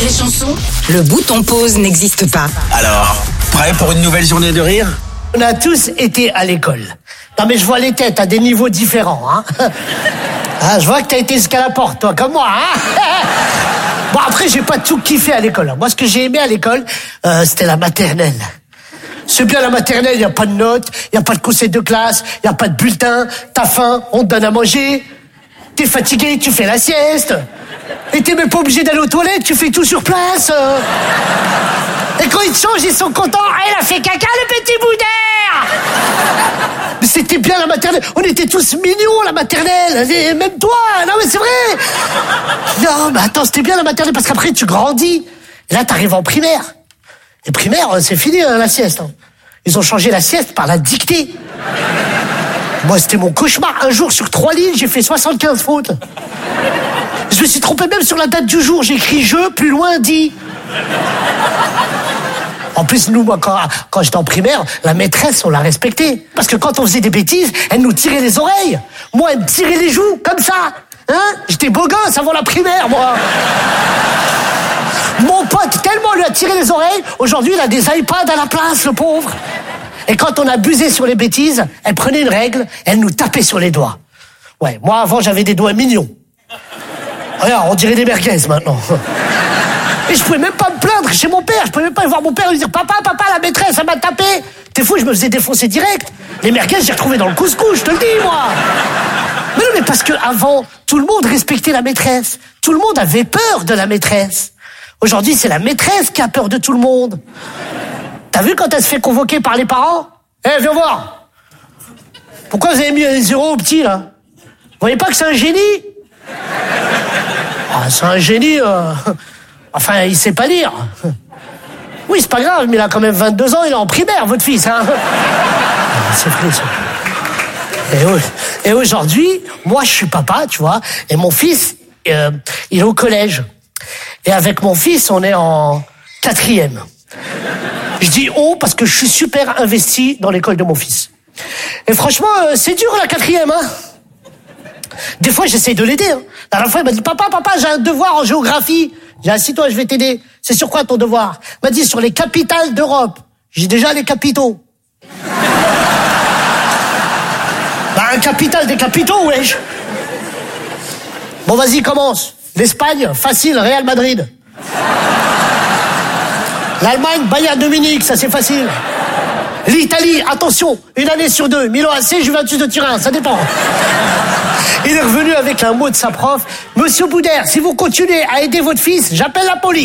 Rire et Chanson, le bouton pause n'existe pas. Alors, prêt pour une nouvelle journée de rire ? On a tous été à l'école. Non mais je vois les têtes à des niveaux différents. Hein. Ah, je vois que t'as été jusqu'à la porte, toi, comme moi. Hein. Bon, après, j'ai pas tout kiffé à l'école. Moi, ce que j'ai aimé à l'école, c'était la maternelle. C'est bien la maternelle, y a pas de notes, y a pas de conseil de classe, y a pas de bulletin, t'as faim, on te donne à manger, t'es fatigué, tu fais la sieste, et t'es même pas obligé d'aller aux toilettes, tu fais tout sur place. Et quand ils te changent, ils sont contents. Elle a fait caca, le petit bout d'air. Mais c'était bien la maternelle. On était tous mignons, la maternelle. Et même toi. Non, mais c'est vrai. Non, mais attends, c'était bien la maternelle parce qu'après, tu grandis. Et là, t'arrives en primaire. Et primaire, c'est fini, la sieste. Hein. Ils ont changé la sieste par la dictée. Moi, c'était mon cauchemar. Un jour, sur 3 lignes, j'ai fait 75 fautes. Je me suis trompé même sur la date du jour. J'ai écrit « je », plus loin, dit. En plus, nous, moi, quand j'étais en primaire, la maîtresse, on la respectait. Parce que quand on faisait des bêtises, elle nous tirait les oreilles. Moi, elle me tirait les joues, comme ça. Hein ? J'étais beau gosse avant la primaire, moi. Mon pote, tellement lui a tiré les oreilles, aujourd'hui, il a des iPads à la place, le pauvre. Et quand on abusait sur les bêtises, elle prenait une règle, elle nous tapait sur les doigts. Ouais, moi, avant, j'avais des doigts mignons. Regarde, on dirait des merguez, maintenant. Et je pouvais même pas me plaindre chez mon père. Je pouvais même pas aller voir mon père et lui dire « Papa, la maîtresse, elle m'a tapé !» T'es fou, je me faisais défoncer direct. Les merguez, j'ai retrouvé dans le couscous, je te le dis, moi. Mais non, mais parce que avant, tout le monde respectait la maîtresse. Tout le monde avait peur de la maîtresse. Aujourd'hui, c'est la maîtresse qui a peur de tout le monde. T'as vu quand elle se fait convoquer par les parents ? Viens voir. Pourquoi vous avez mis un 0 au petit, là ? Vous voyez pas que c'est un génie ? Ah, c'est un génie... Enfin, il sait pas lire. Oui, c'est pas grave, mais il a quand même 22 ans, il est en primaire, votre fils, hein. C'est vrai, ça. Et aujourd'hui, moi, je suis papa, tu vois, et mon fils, il est au collège. Et avec mon fils, on est en 4e. Je dis « on » parce que je suis super investi dans l'école de mon fils. Et franchement, c'est dur, la 4e, hein. Des fois, j'essaye de l'aider. Hein. La dernière fois, il m'a dit « Papa, j'ai un devoir en géographie. » J'ai dit « Assis-toi, je vais t'aider. » C'est sur quoi ton devoir ? Il m'a dit « Sur les capitales d'Europe. » J'ai déjà les capitaux. Un capital des capitaux, wesh. Bon, vas-y, commence. L'Espagne, facile, Real Madrid. L'Allemagne, Bayern Munich, ça c'est facile. L'Italie, attention, 1 année sur 2, Milan AC, Juventus de Turin, ça dépend. Il est revenu avec un mot de sa prof. « Monsieur Boudère, si vous continuez à aider votre fils, j'appelle la police. »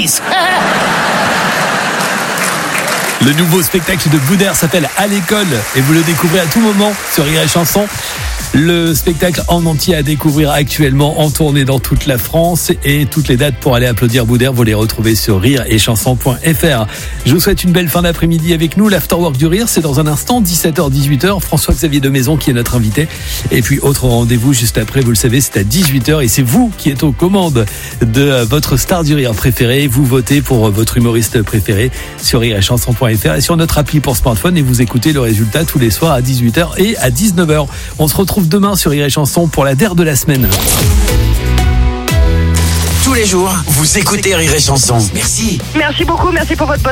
Le nouveau spectacle de Boudère s'appelle « À l'école » et vous le découvrez à tout moment sur Rire et Chanson. Le spectacle en entier à découvrir actuellement en tournée dans toute la France et toutes les dates pour aller applaudir Boudère, vous les retrouvez sur rireetchanson.fr. Je vous souhaite une belle fin d'après-midi avec nous. L'Afterwork du Rire, c'est dans un instant, 17h-18h. François-Xavier Demaison qui est notre invité. Et puis autre rendez-vous juste après, vous le savez, c'est à 18h et c'est vous qui êtes aux commandes de votre star du rire préféré. Vous votez pour votre humoriste préféré sur rireetchanson.fr et sur notre appli pour smartphone et vous écoutez le résultat tous les soirs à 18h et à 19h. On se retrouve demain sur Rire et Chanson pour la DER de la semaine. Tous les jours, vous écoutez Rire et Chanson. Merci. Merci beaucoup, merci pour votre bonne